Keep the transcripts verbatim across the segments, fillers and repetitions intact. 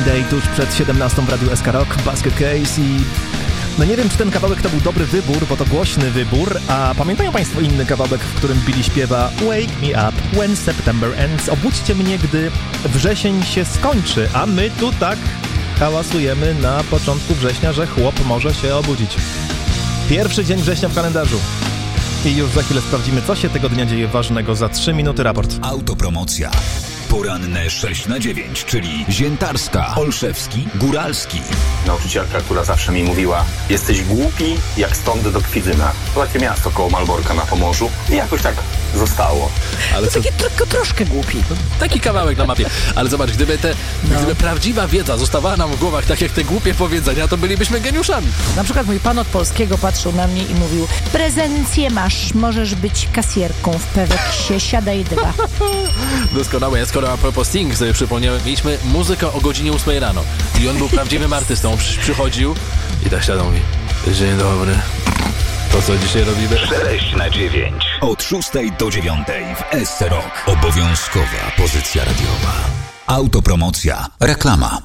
Day tuż przed siedemnastą w Radiu S K Rock, Basket Case i... No nie wiem, czy ten kawałek to był dobry wybór, bo to głośny wybór, a pamiętają Państwo inny kawałek, w którym Billy śpiewa Wake me up when September ends, obudźcie mnie, gdy wrzesień się skończy, a my tu tak hałasujemy na początku września, że chłop może się obudzić. Pierwszy dzień września w kalendarzu. I już za chwilę sprawdzimy, co się tego dnia dzieje ważnego. Za trzy minuty raport. Autopromocja. Poranne sześć na dziewięć, czyli Ziętarska, Olszewski, Góralski. Nauczycielka, która zawsze mi mówiła: jesteś głupi jak stąd do Kwidzyna. To takie miasto koło Malborka na Pomorzu. I jakoś tak zostało. Ale co... Taki tylko troszkę głupi. Taki kawałek na mapie. Ale zobacz, gdyby, te, no. gdyby prawdziwa wiedza zostawała nam w głowach tak jak te głupie powiedzenia, to bylibyśmy geniuszami. Na przykład mój pan od polskiego patrzył na mnie i mówił: prezencję masz, możesz być kasjerką w Peweksie, siadaj dwa. Doskonałe. Skoro a propos Sting sobie przypomniałem, mieliśmy muzykę o godzinie ósmej rano i on był prawdziwym artystą. Przy, przychodził i tak siadał, mówi: dzień dobry. To co dzisiaj robimy? sześć na dziewięć. Od szóstej do dziewiątej w S C Rock. Obowiązkowa pozycja radiowa. Autopromocja. Reklama.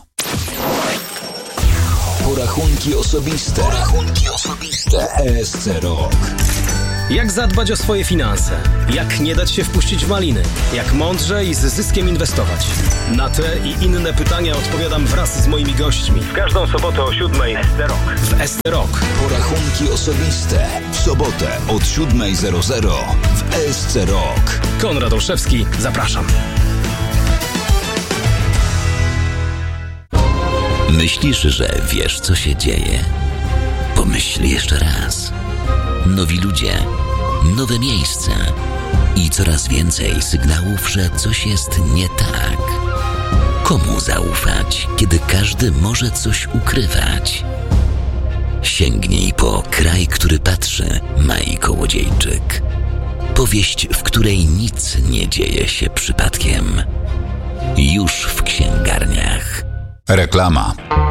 Porachunki osobiste. Porachunki osobiste. S C Rock. Jak zadbać o swoje finanse? Jak nie dać się wpuścić w maliny? Jak mądrze i z zyskiem inwestować? Na te i inne pytania odpowiadam wraz z moimi gośćmi. W każdą sobotę o siódmej S C Rock. W S C Rock. Porachunki osobiste. W sobotę od siódmej zero zero w S C Rock. Konrad Olszewski, zapraszam. Myślisz, że wiesz, co się dzieje? Pomyśl jeszcze raz. Nowi ludzie, nowe miejsca i coraz więcej sygnałów, że coś jest nie tak. Komu zaufać, kiedy każdy może coś ukrywać? Sięgnij po Kraj, który patrzy, Mai Kołodziejczyk. Powieść, w której nic nie dzieje się przypadkiem. Już w księgarniach. Reklama.